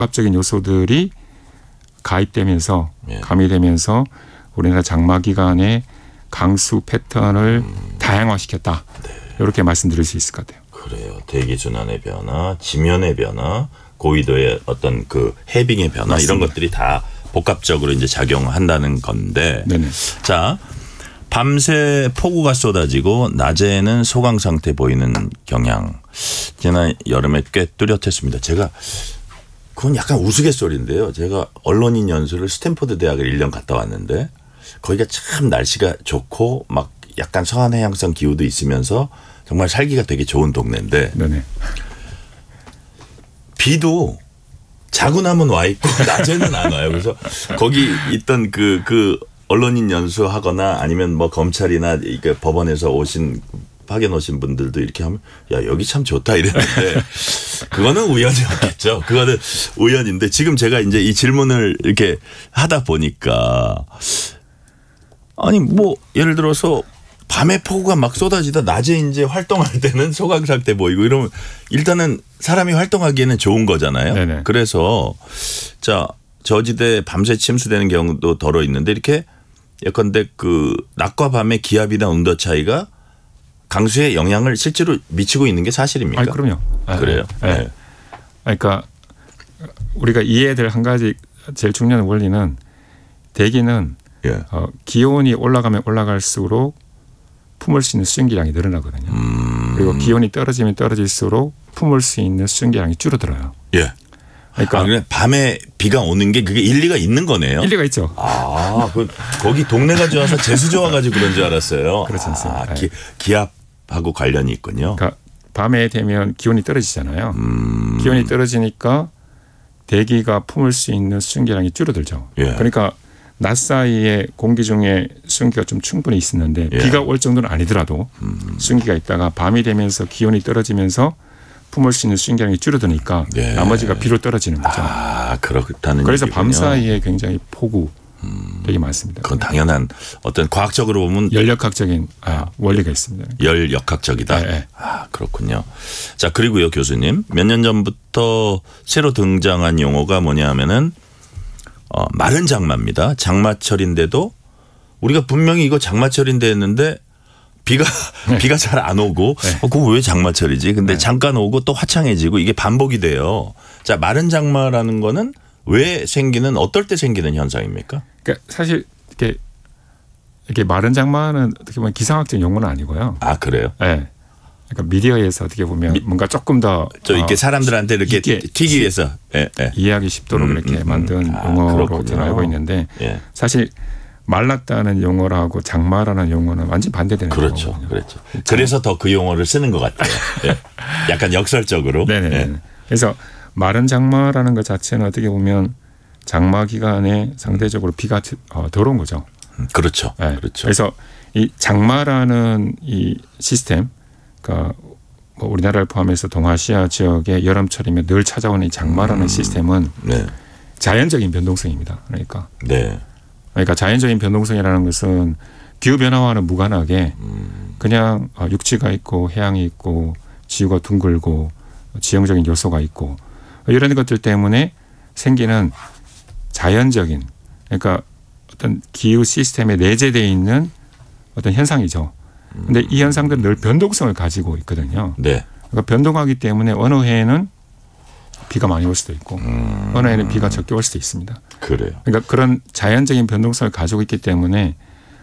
복합적인 요소들이 가입되면서 가미되면서 우리나라 장마 기간의 강수 패턴을 다양화시켰다. 이렇게 말씀드릴 수 있을 것 같아요. 그래요. 대기 순환의 변화, 지면의 변화, 고위도의 어떤 그 해빙의 변화 맞습니다. 이런 것들이 다 복합적으로 이제 작용한다는 건데. 네네. 자, 밤새 폭우가 쏟아지고 낮에는 소강 상태 보이는 경향. 지난 여름에 꽤 뚜렷했습니다. 제가 그건 약간 우스갯소리인데요. 제가 언론인 연수를 스탠포드 대학을 1년 갔다 왔는데 거기가 참 날씨가 좋고 막 약간 서한 해양성 기후도 있으면서 정말 살기가 되게 좋은 동네인데 네네. 비도 자고 나면 와 있고 낮에는 안 와요. 그래서 거기 있던 그 언론인 연수하거나 아니면 뭐 검찰이나 이게 법원에서 파견 오신 분들도 이렇게 하면 야 여기 참 좋다 이랬는데 그거는 우연이었겠죠. 그거는 우연인데 지금 제가 이제 이 질문을 이렇게 하다 보니까 아니 뭐 예를 들어서 밤에 폭우가 막 쏟아지다 낮에 이제 활동할 때는 소강 상태 보이고 이러면 일단은 사람이 활동하기에는 좋은 거잖아요. 네네. 그래서 자 저지대 밤새 침수되는 경우도 덜어 있는데 이렇게 예컨대 그 낮과 밤의 기압이나 온도 차이가 강수에 영향을 실제로 미치고 있는 게 사실입니까? 그럼요. 그래요. 네. 그러니까 우리가 이해해야 될 한 가지 제일 중요한 원리는 대기는 기온이 올라가면 올라갈수록 품을 수 있는 수증기량이 늘어나거든요. 그리고 기온이 떨어지면 떨어질수록 품을 수 있는 수증기량이 줄어들어요. 예. 그러니까 밤에 비가 오는 게 그게 일리가 있는 거네요. 일리가 있죠. 거기 동네가 좋아서 재수 좋아가지고 그런 줄 알았어요. 그렇지 않습니다. 기압하고 관련이 있군요. 그러니까 밤에 되면 기온이 떨어지잖아요. 기온이 떨어지니까 대기가 품을 수 있는 수증기량이 줄어들죠. 예. 그러니까 낮 사이에 공기 중에 수증기가 좀 충분히 있었는데 비가 올 정도는 아니더라도 수증기가 있다가 밤이 되면서 기온이 떨어지면서 품을 수 있는 수증기량이 줄어드니까 나머지가 비로 떨어지는 거죠. 그렇다는 그래서 얘기군요. 밤 사이에 굉장히 폭우 되게 많습니다. 그건 당연한 어떤 과학적으로 보면 열역학적인 원리가 있습니다. 열역학적이다. 네. 그렇군요. 자 그리고요 교수님 몇 년 전부터 새로 등장한 용어가 뭐냐면은 마른 장마입니다. 장마철인데도 우리가 분명히 이거 장마철인데 했는데 비가 잘 안 오고 그거 왜 장마철이지? 근데 잠깐 오고 또 화창해지고 이게 반복이 돼요. 자 마른 장마라는 거는 왜 생기는 어떨 때 생기는 현상입니까? 그러니까 사실 이렇게 마른 장마는 어떻게 보면 기상학적 용어는 아니고요. 그래요? 네. 그러니까 미디어에서 어떻게 보면 뭔가 조금 더 이렇게 사람들한테 이렇게 튀기 위해서 이해하기 쉽도록 이렇게 만든 용어로 저는 알고 있는데 사실 말랐다는 용어라고 장마라는 용어는 완전 반대되는 거거든요. 그렇죠. 그래서 더 그 용어를 쓰는 것 같아요. 약간 역설적으로. 네네. 그래서 마른 장마라는 것 자체는 어떻게 보면 장마 기간에 상대적으로 비가 덜 온 거죠. 그렇죠. 네. 그렇죠. 그래서 이 장마라는 이 시스템, 그러니까 뭐 우리나라를 포함해서 동아시아 지역의 여름철이면 늘 찾아오는 이 장마라는 시스템은 자연적인 변동성입니다. 그러니까 자연적인 변동성이라는 것은 기후 변화와는 무관하게 그냥 육지가 있고 해양이 있고 지구가 둥글고 지형적인 요소가 있고 이런 것들 때문에 생기는 자연적인 그러니까 어떤 기후 시스템에 내재되어 있는 어떤 현상이죠. 그런데 이 현상들은 늘 변동성을 가지고 있거든요. 그러니까 변동하기 때문에 어느 해에는 비가 많이 올 수도 있고 어느 해에는 비가 적게 올 수도 있습니다. 그러니까 그런 자연적인 변동성을 가지고 있기 때문에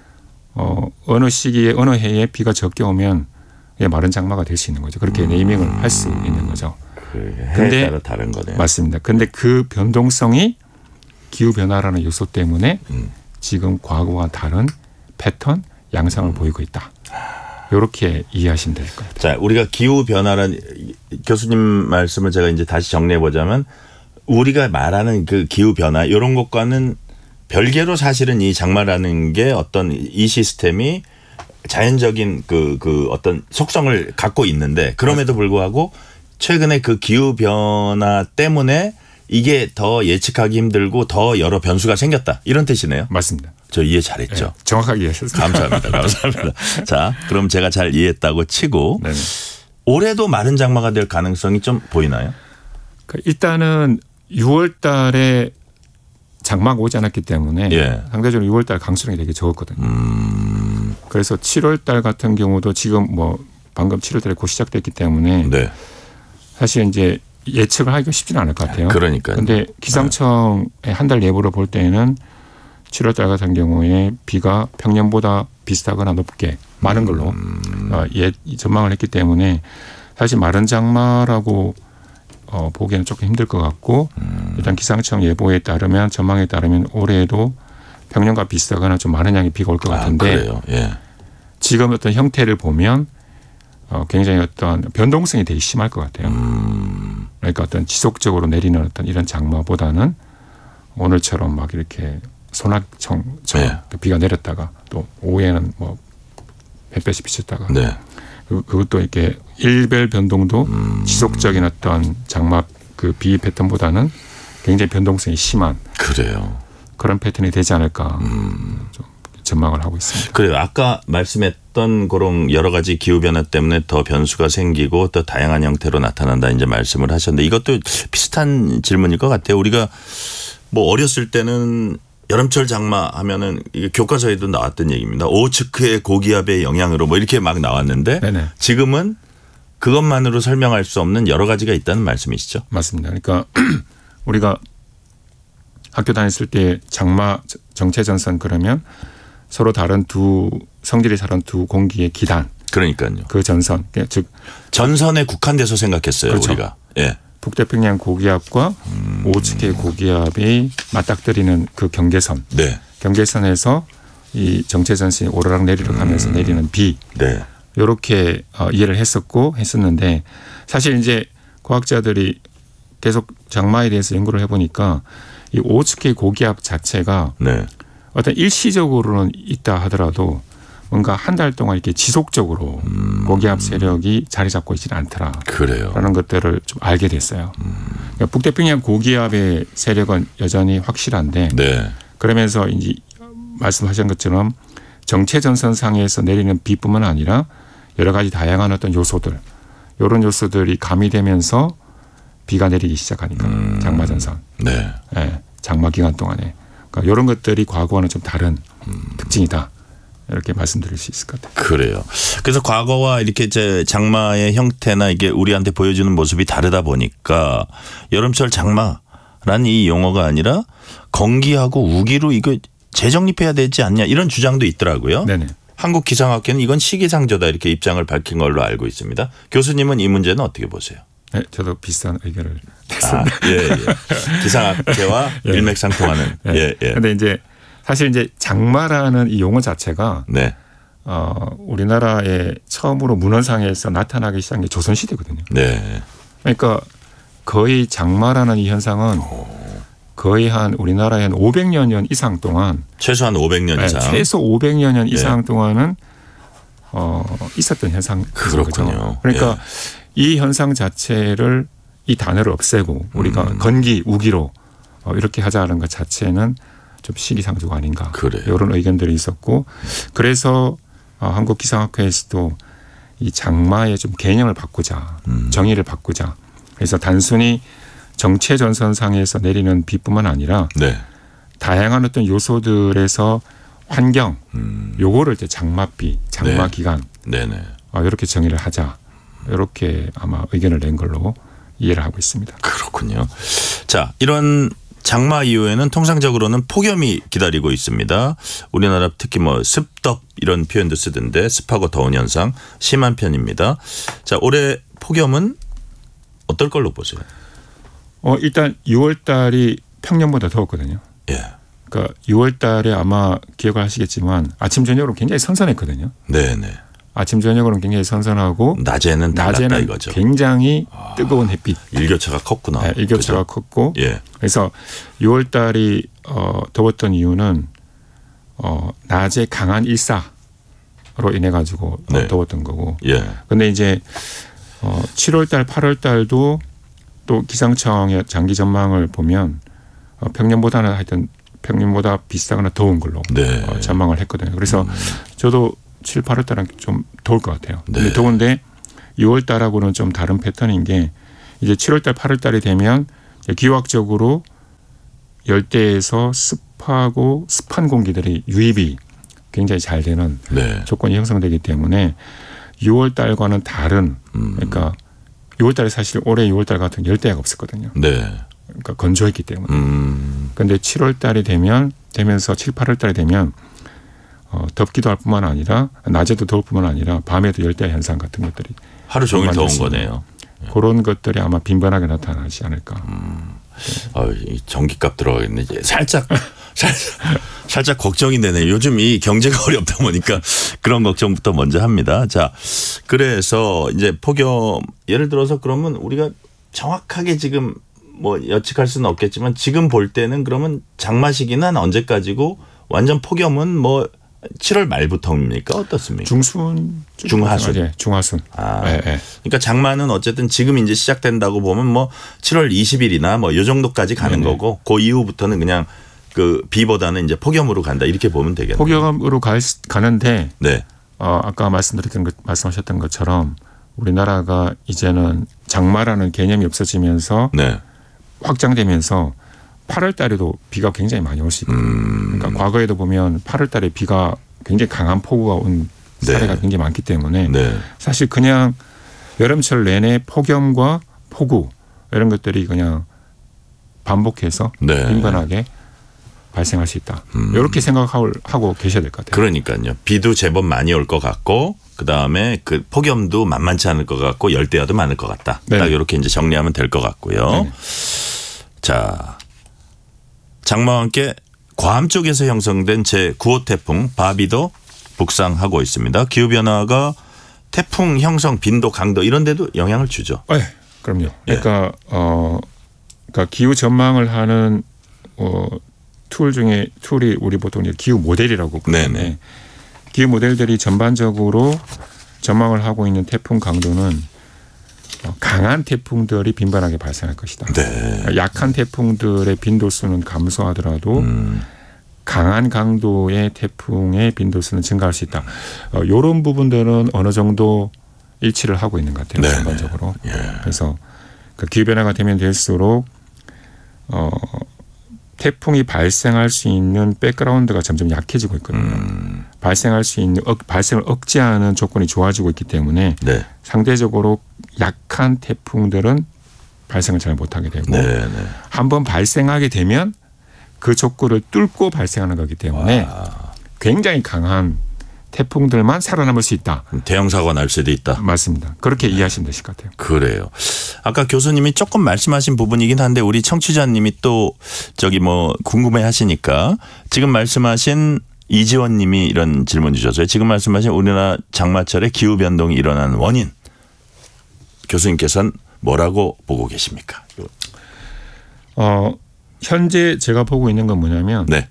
어느 시기에 어느 해에 비가 적게 오면 마른 장마가 될 수 있는 거죠. 그렇게 네이밍을 할 수 있는 거죠. 해에 따라 다른 거네요. 맞습니다. 그런데 그 변동성이 기후 변화라는 요소 때문에 지금 과거와 다른 패턴, 양상을 보이고 있다. 이렇게 이해하시면 될 것 같아요. 자, 우리가 기후 변화라는 교수님 말씀을 제가 이제 다시 정리해 보자면 우리가 말하는 그 기후 변화 이런 것과는 별개로 사실은 이 장마라는 게 어떤 이 시스템이 자연적인 그 어떤 속성을 갖고 있는데 그럼에도 불구하고 최근에 그 기후 변화 때문에 이게 더 예측하기 힘들고 더 여러 변수가 생겼다. 이런 뜻이네요. 맞습니다. 저 이해 잘했죠. 네, 정확하게 이해하셨습니다. 감사합니다. 감사합니다. 자, 그럼 제가 잘 이해했다고 치고 올해도 마른 장마가 될 가능성이 좀 보이나요? 일단은 6월 달에 장마가 오지 않았기 때문에 예. 상대적으로 6월 달 강수량이 되게 적었거든요. 그래서 7월 달 같은 경우도 지금 뭐 방금 7월 달에 곧 시작됐기 때문에 네. 사실 이제 예측을 하기가 쉽지는 않을 것 같아요. 그러니까요. 그런데 기상청의 한 달 예보를 볼 때는 7월 달 같은 경우에 비가 평년보다 비슷하거나 높게 많은 걸로 전망을 했기 때문에 사실 마른 장마라고 보기에는 조금 힘들 것 같고 일단 기상청 예보에 따르면 전망에 따르면 올해에도 평년과 비슷하거나 좀 많은 양의 비가 올 것 같은데 그래요. 예. 지금 어떤 형태를 보면 굉장히 어떤 변동성이 되게 심할 것 같아요. 그러니까 어떤 지속적으로 내리는 어떤 이런 장마보다는 오늘처럼 막 이렇게 소낙청처럼 네. 비가 내렸다가 또 오후에는 뭐 햇볕이 비쳤다가 네. 그것도 이렇게 일별 변동도 지속적인 어떤 장마 그 비 패턴보다는 굉장히 변동성이 심한 그래요. 그런 패턴이 되지 않을까 좀 전망을 하고 있습니다. 그래요. 아까 말씀했던 그런 여러 가지 기후 변화 때문에 더 변수가 생기고 또 다양한 형태로 나타난다 이제 말씀을 하셨는데 이것도 비슷한 질문일 것 같아요. 우리가 뭐 어렸을 때는 여름철 장마 하면은 이게 교과서에도 나왔던 얘기입니다. 오츠크의 고기압의 영향으로 뭐 이렇게 막 나왔는데 네네. 지금은 그것만으로 설명할 수 없는 여러 가지가 있다는 말씀이시죠? 맞습니다. 그러니까 우리가 학교 다녔을 때 장마 정체전선 그러면 서로 다른 성질이 다른 두 공기의 기단. 그러니까요. 그 전선, 즉 전선에 국한돼서 생각했어요. 그렇죠. 우리가. 예. 북태평양 고기압과 오츠케 고기압이 맞닥뜨리는 그 경계선. 네. 경계선에서 이 정체전선이 오르락 내리락 하면서 내리는 비. 네. 이렇게 이해를 했었는데 사실 이제 과학자들이 계속 장마에 대해서 연구를 해보니까 이 오츠케 고기압 자체가 네. 어떤 일시적으로는 있다 하더라도 뭔가 한 달 동안 이렇게 지속적으로 고기압 세력이 자리 잡고 있지는 않더라. 그래요. 라는 것들을 좀 알게 됐어요. 그러니까 북태평양 고기압의 세력은 여전히 확실한데 네. 그러면서 이제 말씀하신 것처럼 정체전선 상에서 내리는 비뿐만 아니라 여러 가지 다양한 어떤 요소들 이런 요소들이 가미되면서 비가 내리기 시작하니까 장마전선. 네. 네, 장마 기간 동안에. 그러니까 이런 것들이 과거와는 좀 다른 특징이다. 이렇게 말씀드릴 수 있을 것 같아요. 그래요. 그래서 과거와 이렇게 이제 장마의 형태나 이게 우리한테 보여주는 모습이 다르다 보니까 여름철 장마란 이 용어가 아니라 건기하고 우기로 이거 재정립해야 되지 않냐 이런 주장도 있더라고요. 네네. 한국기상학회는 이건 시기상조다 이렇게 입장을 밝힌 걸로 알고 있습니다. 교수님은 이 문제는 어떻게 보세요? 네, 저도 비슷한 의견을 예. 기상학회와 예. 일맥상통하는. 네. 예. 예. 근데 이제 사실 이제 장마라는 이 용어 자체가 네. 우리나라에 처음으로 문헌상에서 나타나기 시작한 게 조선시대거든요. 네. 그러니까 거의 장마라는 이 현상은 거의 한 우리나라에 한 500여 년 이상 동안 최소한 500년 이상. 최소 500여 년 이상 동안은 있었던 현상이죠. 그렇군요. 그러니까 예. 이 현상 자체를 이 단어를 없애고 우리가 건기, 우기로 이렇게 하자는 것 자체는 좀 시기상조가 아닌가. 그래요. 이런 의견들이 있었고 그래서 한국기상학회에서도 이 장마의 좀 개념을 바꾸자. 정의를 바꾸자. 그래서 단순히 정체전선상에서 내리는 비뿐만 아니라 네. 다양한 어떤 요소들에서 환경 요거를 이제 장마비, 장마 네. 기간 네네. 이렇게 정의를 하자. 이렇게 아마 의견을 낸 걸로 이해를 하고 있습니다. 그렇군요. 자, 이런 장마 이후에는 통상적으로는 폭염이 기다리고 있습니다. 우리나라 특히 뭐 습덥 이런 표현도 쓰던데 습하고 더운 현상 심한 편입니다. 자, 올해 폭염은 어떨 걸로 보세요? 일단 6월 달이 평년보다 더웠거든요. 예. 그러니까 6월 달에 아마 기억을 하시겠지만 아침 저녁으로 굉장히 선선했거든요. 네네. 아침 저녁으로는 굉장히 선선하고 낮에는 달랐다 낮에는 이거죠. 굉장히 뜨거운 햇빛. 일교차가 컸구나. 네, 일교차가 그죠? 컸고 예. 그래서 6월 달이 더웠던 이유는 낮에 강한 일사로 인해 가지고 네. 더웠던 거고. 예. 근데 이제 7월 달, 8월 달도 또 기상청의 장기 전망을 보면 평년보다는 하여튼 평년보다 비슷하거나 더운 걸로 네. 전망을 했거든요. 그래서 저도 7, 8월 달은 좀 더울 것 같아요. 네. 근데 더운데 6월 달하고는 좀 다른 패턴인 게 이제 7월 달, 8월 달이 되면 기후학적으로 열대에서 습한 공기들이 유입이 굉장히 잘 되는 네. 조건이 형성되기 때문에 6월 달과는 다른 그러니까 6월 달에 사실 올해 6월 달 같은 열대야가 없었거든요. 네. 그러니까 건조했기 때문에. 그런데 7월 달이 되면서 7, 8월 달이 되면 덥기도 할 뿐만 아니라 낮에도 더울 뿐만 아니라 밤에도 열대야 현상 같은 것들이 하루 종일 더운 거네요. 그런 것들이 아마 빈번하게 나타나지 않을까. 이 전기값 들어가겠네. 이제 살짝 걱정이 되네. 요즘 이 경제가 어렵다 보니까 그런 걱정부터 먼저 합니다. 자, 그래서 이제 폭염 예를 들어서 그러면 우리가 정확하게 지금 뭐 예측할 수는 없겠지만 지금 볼 때는 그러면 장마 시기는 언제까지고 완전 폭염은 뭐 7월 말부터입니까? 어떻습니까? 중순, 중하순. 중하순. 네. 그러니까 장마는 어쨌든 지금 이제 시작된다고 보면 뭐 7월 20일이나 뭐 요 정도까지 가는 거고 그 이후부터는 그냥 그 비보다는 이제 폭염으로 간다 이렇게 보면 되겠네요. 폭염으로 가는데 네. 아까 말씀하셨던 것처럼 우리나라가 이제는 장마라는 개념이 없어지면서 네. 확장되면서 8월 달에도 비가 굉장히 많이 올 수 있거든요. 그러니까 과거에도 보면 8월 달에 비가 굉장히 강한 폭우가 온 사례가 네. 굉장히 많기 때문에 네. 사실 그냥 여름철 내내 폭염과 폭우 이런 것들이 그냥 반복해서 네. 빈번하게 발생할 수 있다. 이렇게 생각하고 계셔야 될 것 같아요. 그러니까요. 비도 제법 많이 올 것 같고 그다음에 그 폭염도 만만치 않을 것 같고 열대야도 많을 것 같다. 네. 딱 이렇게 이제 정리하면 될 것 같고요. 네. 자, 장마와 함께 괌 쪽에서 형성된 제9호 태풍 바비도 북상하고 있습니다. 기후변화가 태풍 형성 빈도 강도 이런 데도 영향을 주죠. 네, 그럼요. 그러니까, 그러니까 기후 전망을 하는 툴이 우리 보통 기후 모델이라고 부르는데 기후 모델들이 전반적으로 전망을 하고 있는 태풍 강도는 강한 태풍들이 빈번하게 발생할 것이다. 네. 약한 태풍들의 빈도수는 감소하더라도 강한 강도의 태풍의 빈도수는 증가할 수 있다. 이런 부분들은 어느 정도 일치를 하고 있는 것 같아요. 네. 전반적으로. 예. 그래서 그 기후변화가 되면 될수록 태풍이 발생할 수 있는 백그라운드가 점점 약해지고 있거든요. 발생할 수 있는 발생을 억제하는 조건이 좋아지고 있기 때문에 네. 상대적으로 약한 태풍들은 발생을 잘 못하게 되고 한번 발생하게 되면 그 조건을 뚫고 발생하는 거기 때문에 굉장히 강한 태풍들만 살아남을 수 있다. 대형 사고가 날 수도 있다. 맞습니다. 그렇게 이해하시면 되실 것 같아요. 그래요. 아까 교수님이 조금 말씀하신 부분이긴 한데 우리 청취자님이 또 저기 뭐 궁금해 하시니까 지금 말씀하신 이지원 님이 이런 질문 주셨어요. 지금 말씀하신 우리나라 장마철에 기후변동이 일어나는 원인 교수님께서는 뭐라고 보고 계십니까? 현재 제가 보고 있는 건 뭐냐면 네.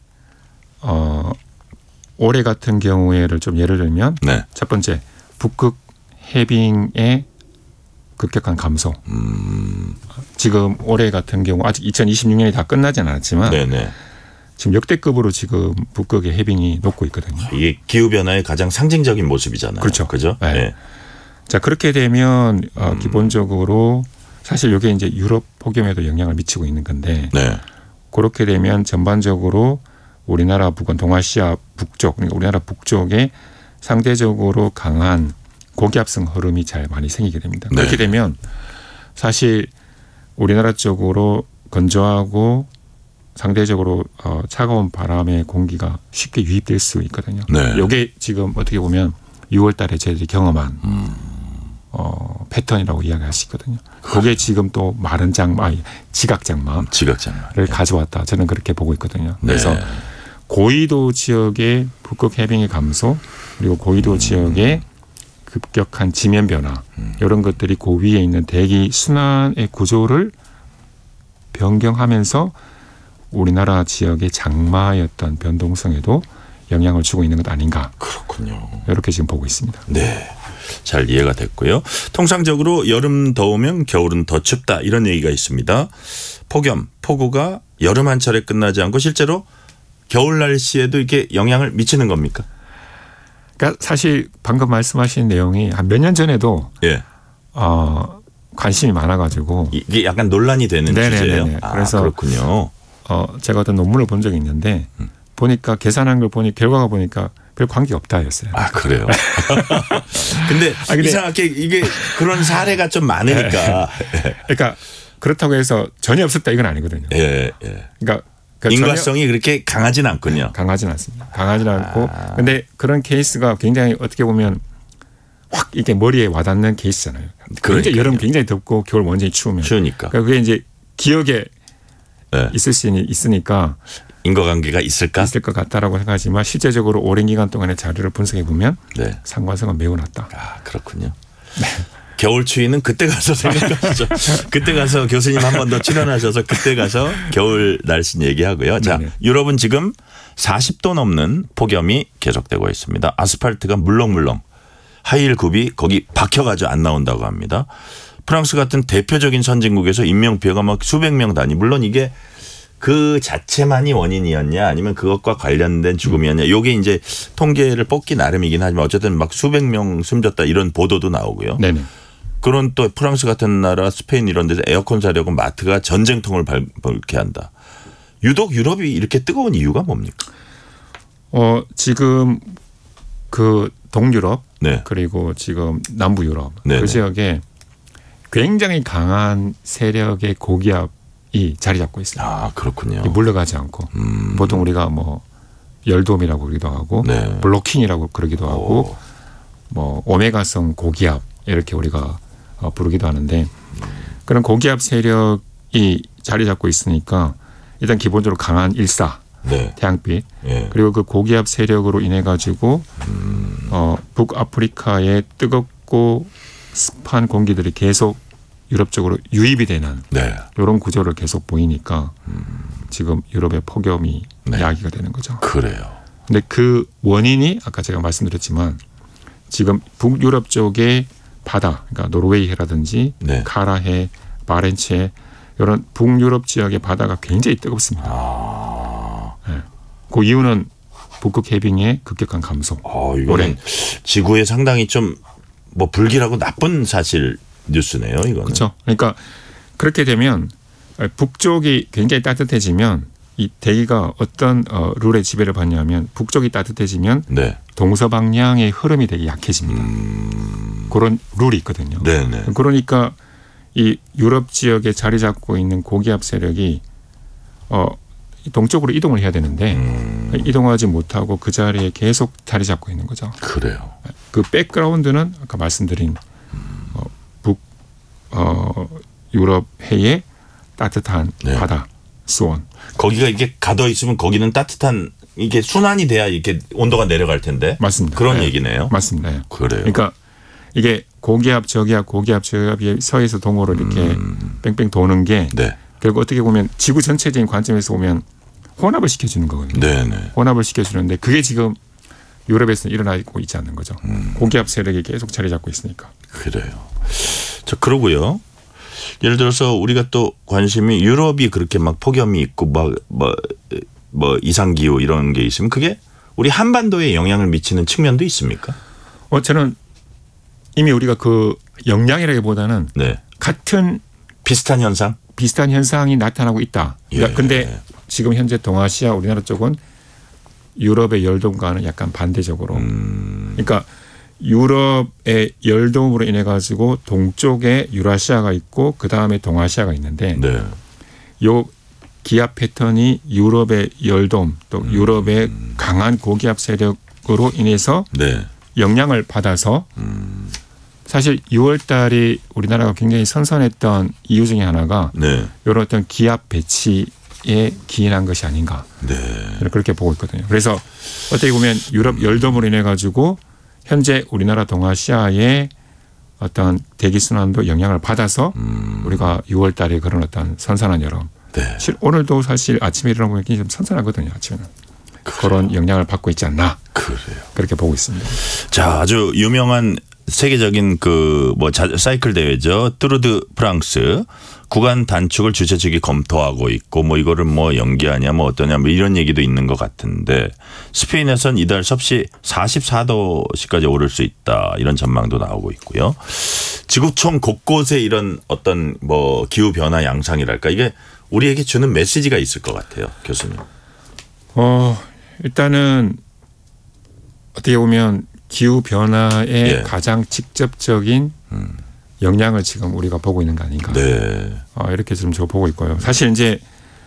올해 같은 경우에를 좀 예를 들면 네. 첫 번째 북극 해빙의 급격한 감소. 지금 올해 같은 경우 아직 2026년이 다 끝나진 않았지만 네네. 지금 역대급으로 지금 북극의 해빙이 녹고 있거든요. 이게 기후변화의 가장 상징적인 모습이잖아요. 그렇죠. 그죠? 네. 네. 자, 그렇게 되면 기본적으로 사실 이게 이제 유럽 폭염에도 영향을 미치고 있는 건데 네. 그렇게 되면 전반적으로 우리나라 북은 동아시아 북쪽, 그러니까 우리나라 북쪽에 상대적으로 강한 고기압성 흐름이 잘 많이 생기게 됩니다. 네. 그렇게 되면 사실 우리나라 쪽으로 건조하고 상대적으로 차가운 바람의 공기가 쉽게 유입될 수 있거든요. 네. 이게 지금 어떻게 보면 6월 달에 저희들이 경험한 패턴이라고 이야기할 수 있거든요. 그게 지금 또 마른 장마, 지각 장마를 가져왔다. 저는 그렇게 보고 있거든요. 그래서 네. 고위도 지역의 북극 해빙의 감소 그리고 고위도 지역의 급격한 지면 변화 이런 것들이 그 위에 있는 대기 순환의 구조를 변경하면서 우리나라 지역의 장마의 어떤 변동성에도 영향을 주고 있는 것 아닌가. 그렇군요. 이렇게 지금 보고 있습니다. 네. 잘 이해가 됐고요. 통상적으로 여름 더우면 겨울은 더 춥다 이런 얘기가 있습니다. 폭염, 폭우가 여름 한철에 끝나지 않고 실제로 겨울 날씨에도 이렇게 영향을 미치는 겁니까? 그러니까 사실 방금 말씀하신 내용이 한 몇 년 전에도 예. 관심이 많아가지고 이게 약간 논란이 되는 주제예요. 아, 그래서 그렇군요. 제가 어떤 논문을 본 적이 있는데 보니까 계산한 걸 보니 결과가 보니까 별 관계 없다였어요. 아 그래요. 근데 이상하게 이게 그런 사례가 좀 많으니까. 그러니까 그렇다고 해서 전혀 없었다 이건 아니거든요. 예. 그러니까 인과성이 그렇게 강하진 않군요. 강하진 않습니다. 강하진 않고 근데 그런 케이스가 굉장히 어떻게 보면 확 이렇게 머리에 와닿는 케이스잖아요. 굉장히 여름 굉장히 덥고 겨울 완전히 추우면. 추우니까. 그러니까 그게 이제 기억에 있을 수 있으니까 인과관계가 있을까? 있을 것 같다라고 생각하지만 실제적으로 오랜 기간 동안의 자료를 분석해 보면 상관성은 매우 낮다. 아 그렇군요. 겨울 추위는 그때 가서 생각하시죠. 그때 가서 교수님 한 번 더 출연하셔서 그때 가서 겨울 날씨 얘기하고요. 자, 유럽은 지금 40도 넘는 폭염이 계속되고 있습니다. 아스팔트가 물렁물렁 하이힐 굽이 거기 박혀가지고 안 나온다고 합니다. 프랑스 같은 대표적인 선진국에서 인명피해가 막 수백 명 단위. 물론 이게 그 자체만이 원인이었냐 아니면 그것과 관련된 죽음이었냐. 이게 이제 통계를 뽑기 나름이긴 하지만 어쨌든 막 수백 명 숨졌다 이런 보도도 나오고요. 네네. 그런 또 프랑스 같은 나라 스페인 이런 데서 에어컨 사려고 마트가 전쟁통을 밟게 한다. 유독 유럽이 이렇게 뜨거운 이유가 뭡니까? 지금 그 동유럽 그리고 지금 남부 유럽 그 지역에 굉장히 강한 세력의 고기압이 자리 잡고 있어요. 아 그렇군요. 물러가지 않고 보통 우리가 뭐 열돔이라고 그러기도 하고 블로킹이라고 그러기도 하고 뭐 오메가성 고기압 이렇게 우리가 부르기도 하는데 그런 고기압 세력이 자리 잡고 있으니까 일단 기본적으로 강한 일사 태양빛 그리고 그 고기압 세력으로 인해 가지고 북아프리카의 뜨겁고 습한 공기들이 계속 유럽 쪽으로 유입이 되는 이런 구조를 계속 보이니까 지금 유럽의 폭염이 야기가 되는 거죠. 그래요. 근데 그 원인이 아까 제가 말씀드렸지만 지금 북유럽 쪽의 바다, 그러니까 노르웨이해라든지 카라해, 바렌츠해 이런 북유럽 지역의 바다가 굉장히 뜨겁습니다. 그 이유는 북극 해빙의 급격한 감소. 이거는 지구에 상당히 좀 뭐 불길하고 나쁜 사실 뉴스네요. 이거는. 그렇죠. 그러니까 그렇게 되면 북쪽이 굉장히 따뜻해지면 이 대기가 어떤 룰의 지배를 받냐면 북쪽이 따뜻해지면 동서방향의 흐름이 되게 약해집니다. 그런 룰이 있거든요. 그러니까 이 유럽 지역에 자리 잡고 있는 고기압 세력이 동쪽으로 이동을 해야 되는데 이동하지 못하고 그 자리에 계속 자리 잡고 있는 거죠. 그래요. 그 백그라운드는 아까 말씀드린 유럽 해의 따뜻한 바다, 수온. 거기가 이게 가둬 있으면 거기는 따뜻한 이게 순환이 돼야 이렇게 온도가 내려갈 텐데. 맞습니다. 그런 얘기네요. 맞습니다. 그래요. 그러니까 이게 고기압, 저기압, 고기압, 저기압이 서에서 동으로 이렇게 뺑뺑 도는 게 결국 어떻게 보면 지구 전체적인 관점에서 보면 혼합을 시켜주는 거거든요. 혼합을 시켜주는데 그게 지금 유럽에서는 일어나고 있지 않는 거죠. 고기압 세력이 계속 자리 잡고 있으니까. 그래요. 자, 그러고요. 예를 들어서 우리가 또 관심이 유럽이 그렇게 막 폭염이 있고 뭐 이상기후 이런 게 있으면 그게 우리 한반도에 영향을 미치는 측면도 있습니까? 저는 이미 우리가 그 영향이라기보다는 같은 비슷한 현상이 나타나고 있다. 그러니까 근데 지금 현재 동아시아 우리나라 쪽은 유럽의 열돔과는 약간 반대적으로. 그러니까 유럽의 열돔으로 인해 가지고 동쪽에 유라시아가 있고 그 다음에 동아시아가 있는데 요 기압 패턴이 유럽의 열돔 또 유럽의 강한 고기압 세력으로 인해서 영향을 받아서 사실 6월 달이 우리나라가 굉장히 선선했던 이유 중에 하나가 이런 어떤 기압 배치에 기인한 것이 아닌가 그렇게 보고 있거든요. 그래서 어떻게 보면 유럽 열돔으로 인해 가지고 현재 우리나라 동아시아의 어떤 대기 순환도 영향을 받아서 우리가 6월 달에 그런 어떤 선선한 여름. 오늘도 사실 아침에 일어나보면 굉장히 좀 선선하거든요. 아침에는. 그런 영향을 받고 있지 않나. 그렇게 보고 있습니다. 자, 아주 유명한 세계적인 그 뭐 사이클 대회죠. 뚜르드 프랑스 구간 단축을 주최 측이 검토하고 있고 뭐 이거를 뭐 연기하냐 뭐 어떠냐 뭐 이런 얘기도 있는 것 같은데 스페인에선 이달 섭씨 44도씨까지 오를 수 있다 이런 전망도 나오고 있고요. 지구촌 곳곳에 이런 어떤 뭐 기후 변화 양상이랄까 이게 우리에게 주는 메시지가 있을 것 같아요, 교수님. 일단은 어떻게 보면 기후 변화의 예. 가장 직접적인 영향을 지금 우리가 보고 있는 거 아닌가. 네. 이렇게 좀 저 보고 있고요. 사실 이제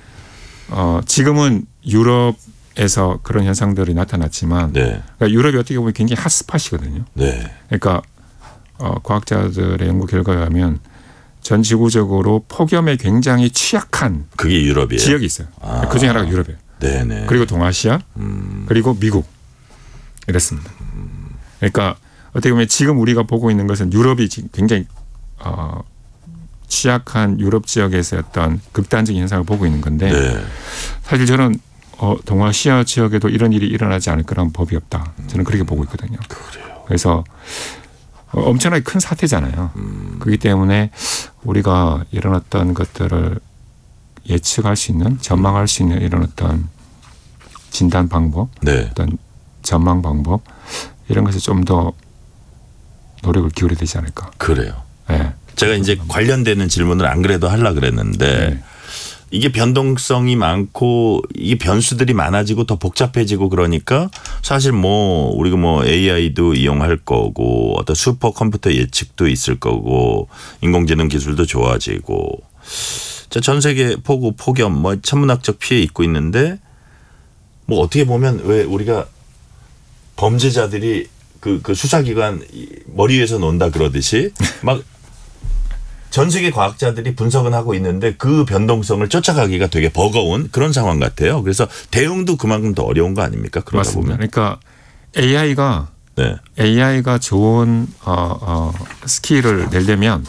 지금은 유럽에서 그런 현상들이 나타났지만 네. 그러니까 유럽이 어떻게 보면 굉장히 핫스팟이거든요. 네. 그러니까 과학자들의 연구 결과에 의하면 전 지구적으로 폭염에 굉장히 취약한 그게 유럽이에요. 지역이 있어요. 그중에 하나가 유럽이에요. 네네. 그리고 동아시아 그리고 미국 이랬습니다. 그러니까 어떻게 보면 지금 우리가 보고 있는 것은 유럽이 굉장히 취약한 유럽 지역에서 어떤 극단적인 현상을 보고 있는 건데 네. 사실 저는 동아시아 지역에도 이런 일이 일어나지 않을 거란 법이 없다. 저는 그렇게 보고 있거든요. 그래요. 그래서 엄청나게 큰 사태잖아요. 그렇기 때문에 우리가 이런 어떤 것들을 예측할 수 있는 전망할 수 있는 이런 어떤 진단 방법 네. 어떤 전망 방법 이런 것에 좀 더 노력을 기울여야 되지 않을까. 그래요. 네. 제가 이제 관련되는 질문을 안 그래도 하려고 그랬는데 네. 이게 변동성이 많고 이게 변수들이 많아지고 더 복잡해지고 그러니까 사실 뭐 우리가 뭐 AI도 이용할 거고 어떤 슈퍼컴퓨터 예측도 있을 거고 인공지능 기술도 좋아지고 전 세계 폭우 폭염 뭐 천문학적 피해 있고 있는데 뭐 어떻게 보면 왜 우리가 범죄자들이 그 수사기관 머리 위에서 논다 그러듯이 막 전 세계 과학자들이 분석은 하고 있는데 그 변동성을 쫓아가기가 되게 버거운 그런 상황 같아요. 그래서 대응도 그만큼 더 어려운 거 아닙니까? 그러다 맞습니다. 보면. 그러니까 AI가 좋은 스킬을 내려면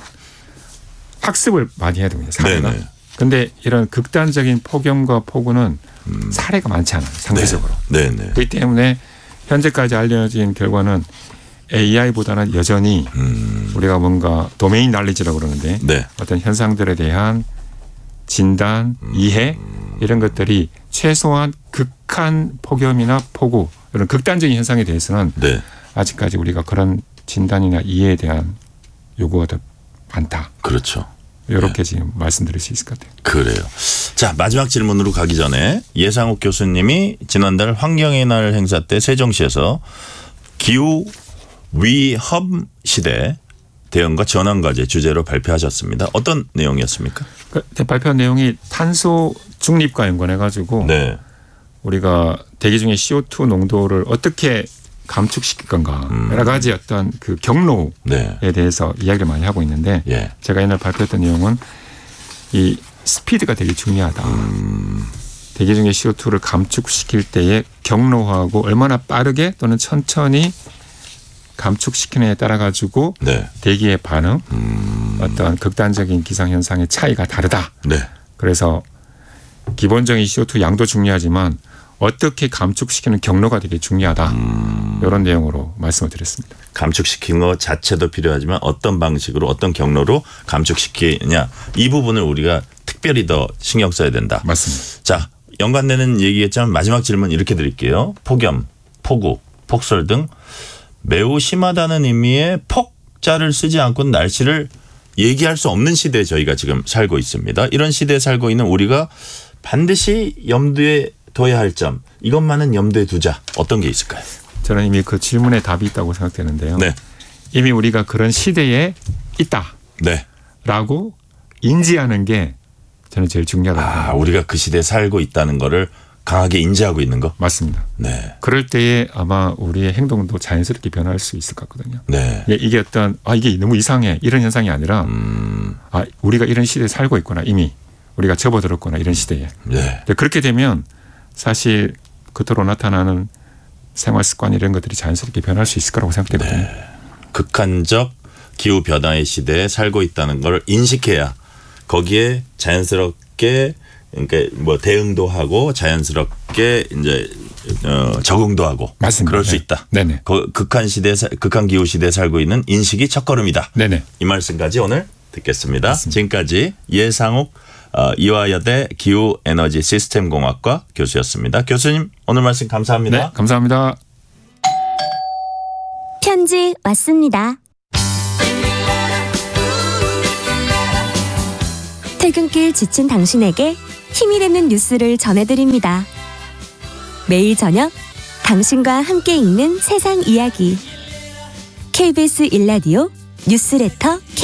학습을 많이 해야 됩니다. 사례가. 그런데 이런 극단적인 폭염과 폭우는 사례가 많지 않아요. 상대적으로. 네네. 그렇기 때문에 현재까지 알려진 결과는 AI보다는 여전히 우리가 뭔가 도메인 날리지라고 그러는데 네. 어떤 현상들에 대한 진단, 이해 이런 것들이 최소한 극한 폭염이나 폭우 이런 극단적인 현상에 대해서는 네. 아직까지 우리가 그런 진단이나 이해에 대한 요구가 더 많다. 그렇죠. 이렇게 지금 말씀드릴 수 있을 것 같아요. 그래요. 자, 마지막 질문으로 가기 전에 예상욱 교수님이 지난달 환경의 날 행사 때 세종시에서 기후 위험 시대 대응과 전환 과제 주제로 발표하셨습니다. 어떤 내용이었습니까? 발표한 내용이 탄소 중립과 연관해 가지고 네. 우리가 대기 중에 CO2 농도를 어떻게 감축시킬 건가 여러 가지 어떤 그 경로에 네. 대해서 이야기를 많이 하고 있는데 예. 제가 옛날 발표했던 내용은 이 스피드가 되게 중요하다. 대기 중에 CO2를 감축시킬 때의 경로하고 얼마나 빠르게 또는 천천히 감축시키느냐에 따라 가지고 네. 대기의 반응 어떤 극단적인 기상현상의 차이가 다르다. 네. 그래서 기본적인 CO2 양도 중요하지만 어떻게 감축시키는 경로가 되게 중요하다. 이런 내용으로 말씀을 드렸습니다. 감축시키는 것 자체도 필요하지만 어떤 방식으로 어떤 경로로 감축시키냐 이 부분을 우리가 특별히 더 신경 써야 된다. 맞습니다. 자, 연관되는 얘기겠지만 마지막 질문 이렇게 드릴게요. 폭염, 폭우, 폭설 등 매우 심하다는 의미의 폭자를 쓰지 않고는 날씨를 얘기할 수 없는 시대에 저희가 지금 살고 있습니다. 이런 시대에 살고 있는 우리가 반드시 염두에 둬야 할 점 이것만은 염두에 두자. 어떤 게 있을까요? 저는 이미 그 질문에 답이 있다고 생각되는데요. 네. 이미 우리가 그런 시대에 네. 있다라고 인지하는 게 저는 제일 중요하다고 생각합니다. 우리가 그 시대에 살고 있다는 거를 강하게 인지하고 있는 거? 맞습니다. 네. 그럴 때에 아마 우리의 행동도 자연스럽게 변할 수 있을 것 같거든요. 네. 이게 어떤 이게 너무 이상해 이런 현상이 아니라 우리가 이런 시대에 살고 있구나 이미 우리가 접어들었구나 이런 시대에. 네. 그렇게 되면 사실 겉으로 나타나는 생활 습관 이런 것들이 자연스럽게 변할 수 있을 거라고 생각되거든요. 네. 극한적 기후 변화의 시대에 살고 있다는 걸 인식해야 거기에 자연스럽게 그러니까 뭐 대응도 하고 자연스럽게 이제 적응도 하고 맞습니다. 그럴 수 네. 있다. 네네. 극한 기후 시대에 살고 있는 인식이 첫걸음이다. 네네. 이 말씀까지 오늘 듣겠습니다. 맞습니다. 지금까지 예상욱 이화여대 기후에너지 시스템공학과 교수였습니다. 교수님 오늘 말씀 감사합니다. 네, 감사합니다. 편지 왔습니다. 퇴근길 지친 당신에게 힘이 되는 뉴스를 전해드립니다. 매일 저녁 당신과 함께 읽는 세상 이야기. KBS 1라디오 뉴스레터